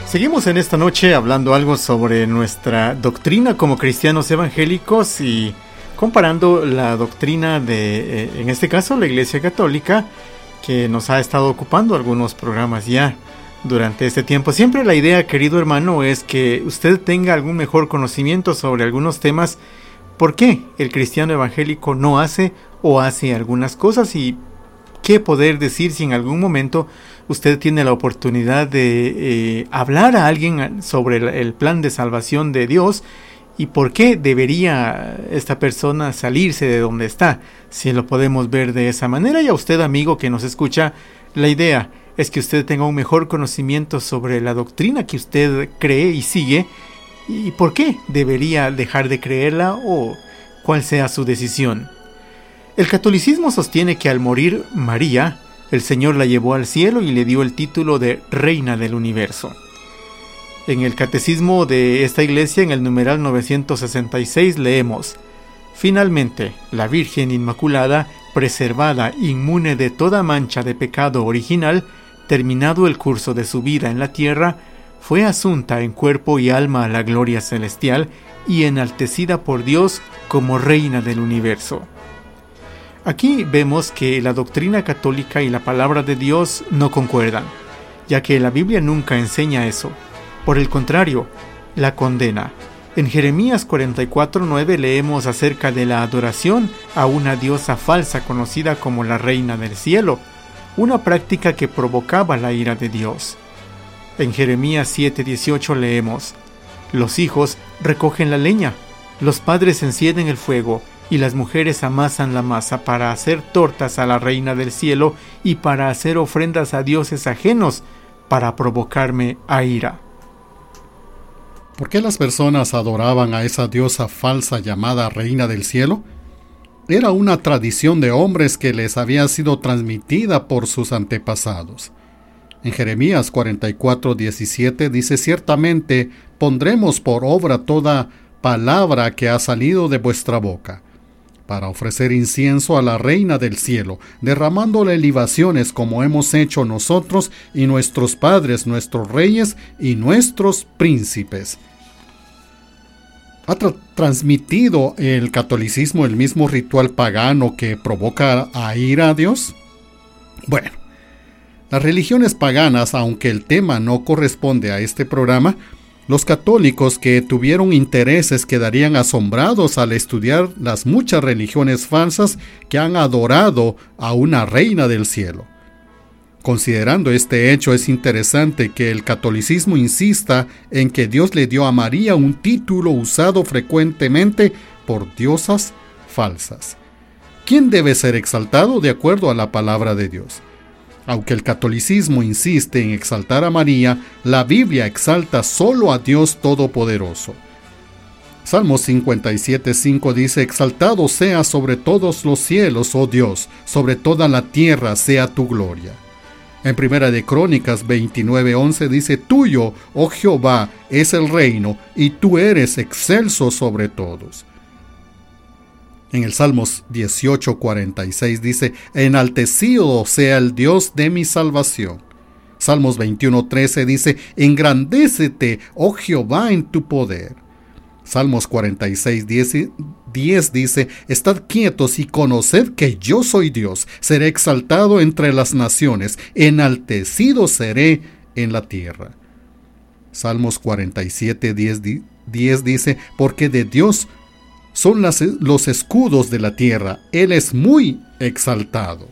Seguimos en esta noche hablando algo sobre nuestra doctrina como cristianos evangélicos y comparando la doctrina de, en este caso, la Iglesia Católica, que nos ha estado ocupando algunos programas ya durante este tiempo. Siempre la idea, querido hermano, es que usted tenga algún mejor conocimiento sobre algunos temas. ¿Por qué el cristiano evangélico no hace o hace algunas cosas? Y qué poder decir si en algún momento usted tiene la oportunidad de hablar a alguien sobre el plan de salvación de Dios y por qué debería esta persona salirse de donde está, si lo podemos ver de esa manera. Y a usted, amigo que nos escucha, la idea es que usted tenga un mejor conocimiento sobre la doctrina que usted cree y sigue y por qué debería dejar de creerla o cuál sea su decisión. El catolicismo sostiene que al morir María, el Señor la llevó al cielo y le dio el título de Reina del Universo. En el catecismo de esta iglesia, en el numeral 966, leemos: finalmente, la Virgen Inmaculada, preservada inmune de toda mancha de pecado original, terminado el curso de su vida en la tierra, fue asunta en cuerpo y alma a la gloria celestial y enaltecida por Dios como Reina del Universo. Aquí vemos que la doctrina católica y la palabra de Dios no concuerdan, ya que la Biblia nunca enseña eso. Por el contrario, la condena. En Jeremías 44:9 leemos acerca de la adoración a una diosa falsa conocida como la Reina del Cielo, una práctica que provocaba la ira de Dios. En Jeremías 7:18 leemos: los hijos recogen la leña, los padres encienden el fuego, y las mujeres amasan la masa para hacer tortas a la Reina del Cielo y para hacer ofrendas a dioses ajenos, para provocarme a ira. ¿Por qué las personas adoraban a esa diosa falsa llamada Reina del Cielo? Era una tradición de hombres que les había sido transmitida por sus antepasados. En Jeremías 44:17 dice: ciertamente pondremos por obra toda palabra que ha salido de vuestra boca, para ofrecer incienso a la Reina del Cielo, derramándole libaciones como hemos hecho nosotros y nuestros padres, nuestros reyes y nuestros príncipes. ¿Ha transmitido el catolicismo el mismo ritual pagano que provoca a ira a Dios? Bueno, las religiones paganas, aunque el tema no corresponde a este programa, los católicos que tuvieron intereses quedarían asombrados al estudiar las muchas religiones falsas que han adorado a una reina del cielo. Considerando este hecho, es interesante que el catolicismo insista en que Dios le dio a María un título usado frecuentemente por diosas falsas. ¿Quién debe ser exaltado de acuerdo a la palabra de Dios? Aunque el catolicismo insiste en exaltar a María, la Biblia exalta solo a Dios Todopoderoso. Salmos 57:5 dice: exaltado sea sobre todos los cielos, oh Dios, sobre toda la tierra sea tu gloria. En Primera de Crónicas 29:11 dice: tuyo, oh Jehová, es el reino, y tú eres excelso sobre todos. En el Salmos 18:46 dice: enaltecido sea el Dios de mi salvación. Salmos 21:13 dice: engrandécete, oh Jehová, en tu poder. Salmos 46:10 dice: estad quietos y conoced que yo soy Dios, seré exaltado entre las naciones, enaltecido seré en la tierra. Salmos 47:10 dice: porque de Dios son los escudos de la tierra, Él es muy exaltado.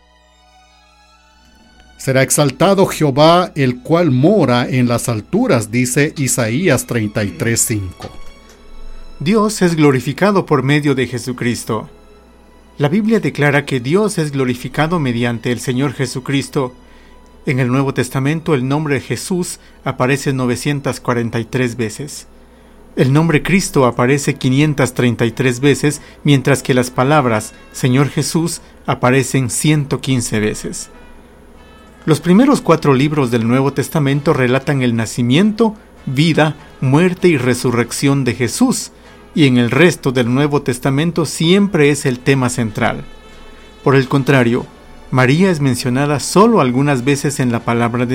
Será exaltado Jehová, el cual mora en las alturas, dice Isaías 33:5. Dios es glorificado por medio de Jesucristo. La Biblia declara que Dios es glorificado mediante el Señor Jesucristo. En el Nuevo Testamento el nombre Jesús aparece 943 veces. El nombre Cristo aparece 533 veces, mientras que las palabras Señor Jesús aparecen 115 veces. Los primeros 4 libros del Nuevo Testamento relatan el nacimiento, vida, muerte y resurrección de Jesús, y en el resto del Nuevo Testamento siempre es el tema central. Por el contrario, María es mencionada solo algunas veces en la palabra de